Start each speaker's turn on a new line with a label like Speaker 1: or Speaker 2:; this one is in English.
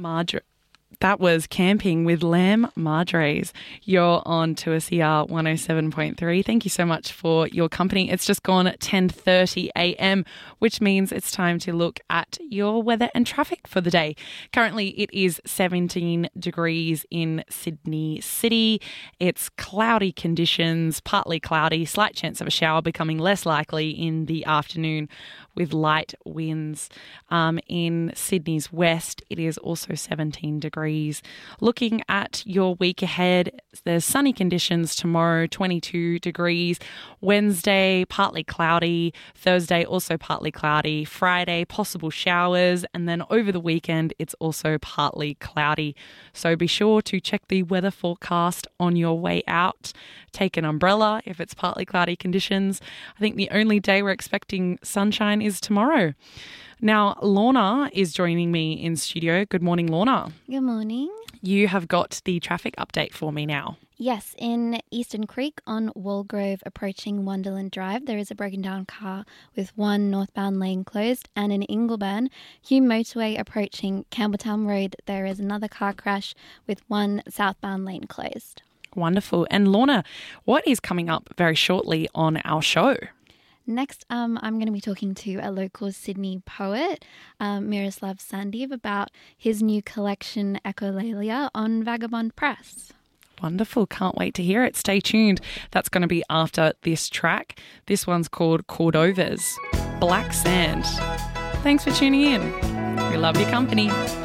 Speaker 1: That was Camping with Lamb Madres. You're on 2SER 107.3. Thank you so much for your company. It's just gone 10:30 a.m, which means it's time to look at your weather and traffic for the day. Currently, it is 17 degrees in Sydney City. It's cloudy conditions, partly cloudy, slight chance of a shower becoming less likely in the afternoon with light winds. In Sydney's west, it is also 17 degrees. Looking at your week ahead, there's sunny conditions tomorrow, 22 degrees. Wednesday, partly cloudy. Thursday, also partly cloudy. Friday, possible showers. And then over the weekend, it's also partly cloudy. So be sure to check the weather forecast on your way out. Take an umbrella if it's partly cloudy conditions. I think the only day we're expecting sunshine is tomorrow. Now, Lorna is joining me in studio. Good morning, Lorna.
Speaker 2: Good morning.
Speaker 1: You have got the traffic update for me now.
Speaker 2: Yes, in Eastern Creek on Walgrove approaching Wonderland Drive, there is a broken down car with one northbound lane closed. And in Ingleburn, Hume Motorway approaching Campbelltown Road, there is another car crash with one southbound lane closed.
Speaker 1: Wonderful. And Lorna, what is coming up very shortly on our show?
Speaker 2: Next, I'm going to be talking to a local Sydney poet, Miroslav Sandeev, about his new collection, Echolalia, on Vagabond Press.
Speaker 1: Wonderful. Can't wait to hear it. Stay tuned. That's going to be after this track. This one's called Cordova's Black Sand. Thanks for tuning in. We love your company.